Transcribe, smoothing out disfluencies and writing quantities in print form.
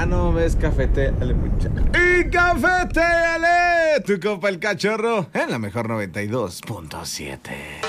no ves, cafetéale, muchacho. Y cafetéale, tu copa el cachorro en la mejor 92.7.